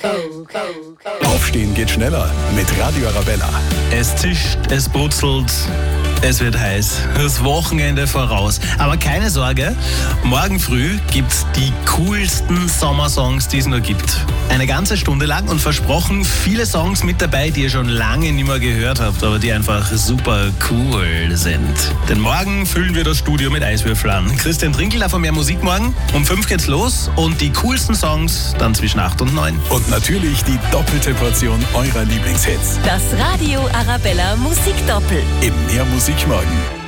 Aufstehen geht schneller mit Radio Arabella. Es zischt, es brutzelt, es wird heiß. Das Wochenende voraus. Aber keine Sorge, morgen früh gibt's die coolsten Sommersongs, die es nur gibt. Eine ganze Stunde lang und versprochen viele Songs mit dabei, die ihr schon lange nicht mehr gehört habt, aber die einfach super cool sind. Denn morgen füllen wir das Studio mit Eiswürfeln. Christian Trinkel darf mehr Musik morgen. Um 5 geht's los und die coolsten Songs dann zwischen 8 und 9. Und natürlich die doppelte Portion eurer Lieblingshits. Das Radio Arabella Musikdoppel. Im Mehr Musik morgen.